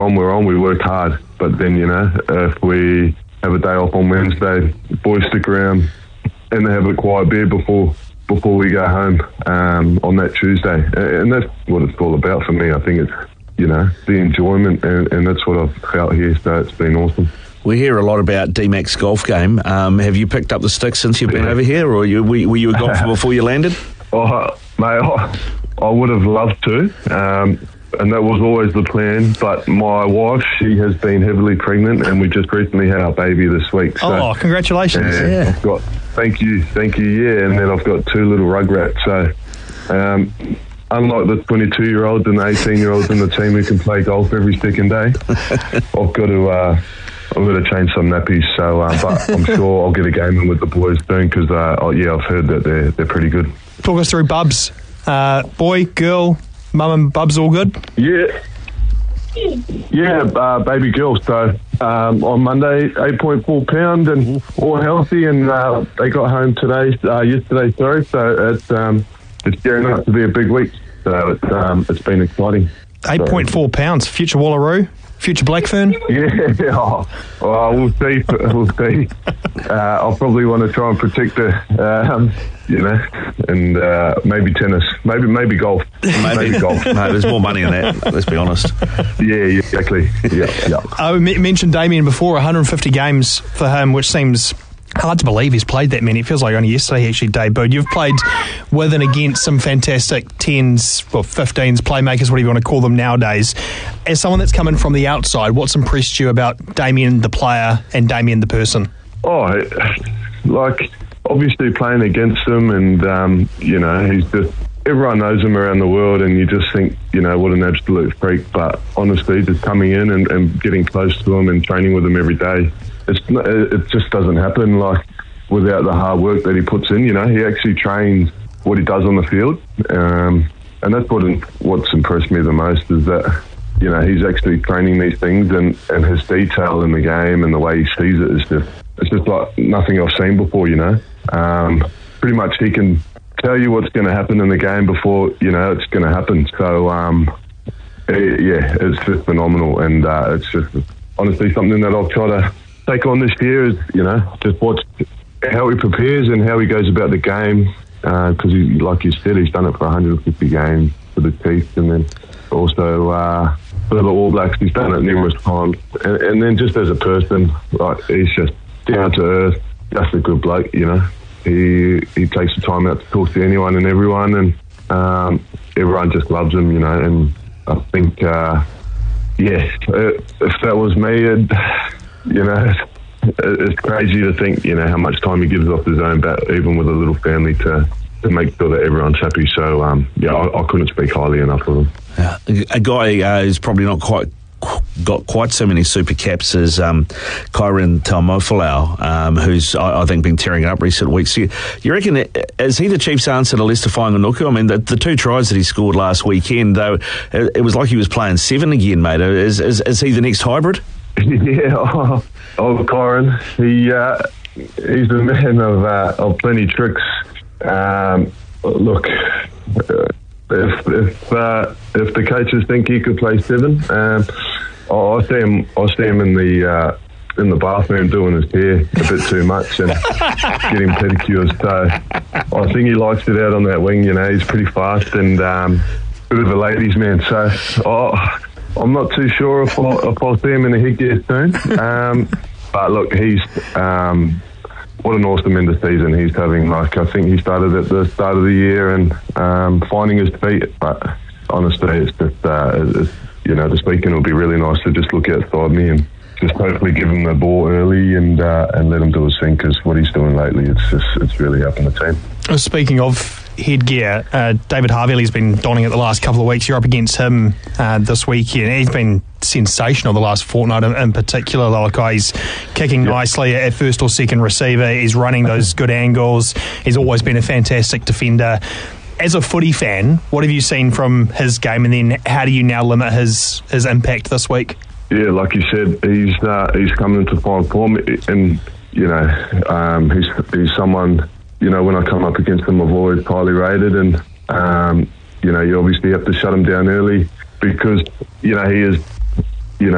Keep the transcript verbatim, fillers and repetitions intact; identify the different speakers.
Speaker 1: on, we're on. We work hard, but then you know, if we have a day off on Wednesday, the boys stick around and they have a quiet beer before before we go home um, on that Tuesday, and that's what it's all about for me. I think it's you know the enjoyment, and, and that's what I've felt here. So it's been awesome.
Speaker 2: We hear a lot about D-Mac's golf game. Um, have you picked up the stick since you've been
Speaker 1: yeah.
Speaker 2: over here, or you, were, were you a golfer before you landed?
Speaker 1: Oh, mate, I, I would have loved to, um, and that was always the plan. But my wife, she has been heavily pregnant, and we just recently had our baby this week. So,
Speaker 3: oh, congratulations!
Speaker 1: Yeah,
Speaker 3: yeah.
Speaker 1: I've got, thank you, thank you. Yeah, and then I've got two little rugrats. So, um, unlike the twenty-two-year-olds and the eighteen-year-olds in the team who can play golf every second day, I've got to. Uh, I'm going to change some nappies, so uh, but I'm sure I'll get a game in with the boys soon because, uh, oh, yeah, I've heard that they're they're pretty good.
Speaker 3: Talk us through Bubs. Uh, boy, girl, mum and Bubs all good?
Speaker 1: Yeah. Yeah, uh, baby girl. So um, on Monday, eight point four pound and all healthy, and uh, they got home today, uh, yesterday, sorry. So it's um, it's gearing up to be a big week. So it's, um, it's been exciting.
Speaker 3: eight point four so. pounds, future Wallaroo. Future Blackfern?
Speaker 1: Yeah, oh, well, we'll see. We'll see. Uh, I'll probably want to try and protect her, um, you know, and uh, maybe tennis, maybe maybe golf,
Speaker 2: maybe,
Speaker 1: maybe golf.
Speaker 2: No, there's more money in that. Let's be honest.
Speaker 1: Yeah, yeah exactly. Yeah, yeah.
Speaker 3: I mentioned Damien before. one hundred fifty games for him, which seems hard to believe he's played that many. It feels like only yesterday he actually debuted. You've played with and against some fantastic tens, or fifteens, playmakers, whatever you want to call them nowadays. As someone that's coming from the outside, what's impressed you about Damien the player and Damien the person?
Speaker 1: Oh, like, obviously playing against him, and, um, you know, he's just, everyone knows him around the world, and you just think, you know, what an absolute freak. But honestly, just coming in and, and getting close to him and training with him every day, It's, it just doesn't happen like without the hard work that he puts in. You know, he actually trains what he does on the field, um, and that's what what's impressed me the most is that you know he's actually training these things, and, and his detail in the game and the way he sees it is just it's just like nothing I've seen before. You know, um, pretty much he can tell you what's going to happen in the game before you know it's going to happen. So um, it, yeah, it's just phenomenal, and uh, it's just honestly something that I'll try to take on this year is, you know, just watch how he prepares and how he goes about the game because, uh, like you said, he's done it for one hundred fifty games for the Chiefs, and then also uh, for the All Blacks, he's done it numerous times. And, and then just as a person, like he's just down to earth, just a good bloke, you know. He he takes the time out to talk to anyone and everyone, and um, everyone just loves him, you know. And I think, uh, yeah, if that was me, it'd, you know, it's crazy to think, you know, how much time he gives off his own bat, even with a little family, to, to make sure that everyone's happy. So, um, yeah, I, I couldn't speak highly enough of him.
Speaker 2: Yeah. A guy uh, who's probably not quite got quite so many super caps as um, Kyron Taumoefalau, um, who's, I, I think, been tearing it up recent weeks. You, you reckon, is he the Chiefs' answer to Lester Fainga'anuku? I mean, the, the two tries that he scored last weekend, though, it, it was like he was playing seven again, mate. Is, is, is he the next hybrid?
Speaker 1: Yeah, oh, oh Kyron, he uh, he's a man of uh, of plenty tricks. Um, look, uh, if if uh, if the coaches think he could play seven, um, I see him. I see him in the uh, in the bathroom doing his hair a bit too much and getting pedicures. So I think he likes it out on that wing. You know, he's pretty fast and um, bit of a ladies' man. So. Oh, I'm not too sure if I'll, if I'll see him in the headgear soon. Um, but look, he's um, what an awesome end of season he's having. Like I think he started at the start of the year and um, finding his feet. But honestly, it's just uh, it's, you know this weekend will be really nice to just look outside me and just hopefully give him the ball early and uh, and let him do his thing because what he's doing lately, it's just it's really helping the team.
Speaker 3: Speaking of headgear, uh, David Havili's been donning it the last couple of weeks. You're up against him uh, this weekend. He's been sensational the last fortnight in, in particular. Like he's kicking yep. nicely at first or second receiver. He's running those good angles. He's always been a fantastic defender. As a footy fan, what have you seen from his game, and then how do you now limit his his impact this week?
Speaker 1: Yeah, like you said, he's uh, he's coming into fine form, and you know um, he's he's someone. You know, when I come up against him, I've always highly rated, and um, you know, you obviously have to shut him down early because you know he is